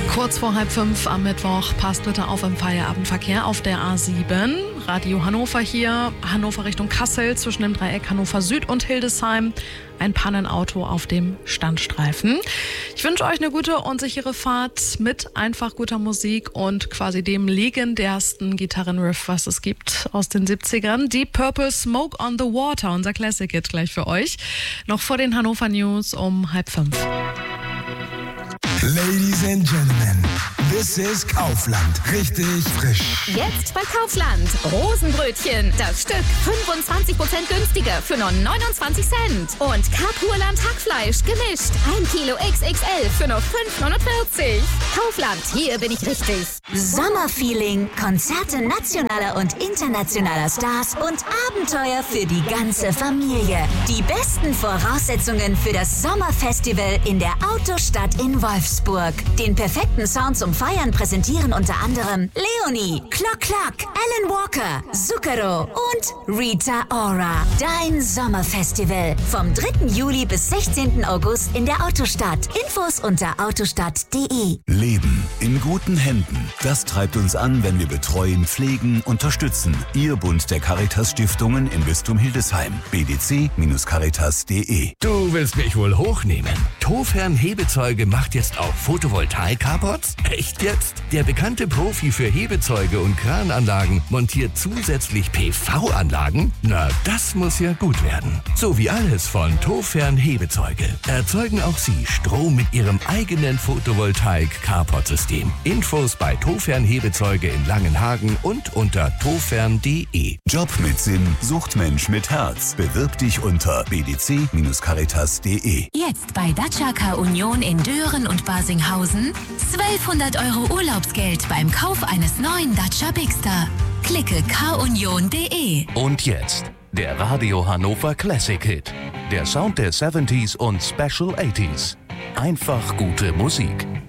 Kurz vor 4:30 am Mittwoch, passt bitte auf im Feierabendverkehr auf der A7. Radio Hannover hier, Hannover Richtung Kassel, zwischen dem Dreieck Hannover Süd und Hildesheim. Ein Pannenauto auf dem Standstreifen. Ich wünsche euch eine gute und sichere Fahrt mit einfach guter Musik und quasi dem legendärsten Gitarrenriff, was es gibt aus den 70ern. Deep Purple, Smoke on the Water, unser Classic Hit gleich für euch. Noch vor den Hannover News um 4:30. Ladies and Gentlemen, this is Kaufland. Richtig frisch. Jetzt bei Kaufland. Rosenbrötchen. Das Stück 25% günstiger für nur 29 Cent. Und Kapurland Hackfleisch gemischt. 1 Kilo XXL für nur 5,49. Kaufland, hier bin ich richtig. Sommerfeeling, Konzerte nationaler und internationaler Stars und Abenteuer für die ganze Familie. Die besten Voraussetzungen für das Sommerfestival in der Autostadt in Wolfsburg. Den perfekten Sound zum Feiern präsentieren unter anderem Leonie, Clock Clock, Alan Walker, Zucchero und Rita Ora. Dein Sommerfestival vom 3. Juli bis 16. August in der Autostadt. Infos unter autostadt.de. Leben in guten Händen. Das treibt uns an, wenn wir betreuen, pflegen, unterstützen. Ihr Bund der Caritas-Stiftungen im Bistum Hildesheim. bdc-caritas.de. Du willst mich wohl hochnehmen. Tofern Hebezeuge macht jetzt auch Photovoltaik-Carports? Echt jetzt? Der bekannte Profi für Hebezeuge und Krananlagen montiert zusätzlich PV-Anlagen? Na, das muss ja gut werden. So wie alles von Tofern Hebezeuge. Erzeugen auch Sie Strom mit Ihrem eigenen Photovoltaik-Carport-System. Infos bei Tofern Hebezeuge in Langenhagen und unter tofern.de. Job mit Sinn sucht Mensch mit Herz. Bewirb dich unter bdc-caritas.de. Jetzt bei Dacia Car Union in Dören und Barsinghausen 1200 € Urlaubsgeld beim Kauf eines neuen Dacia Bigster. Klicke carunion.de. Und jetzt der Radio Hannover Classic Hit. Der Sound der 70s und Special 80s. Einfach gute Musik.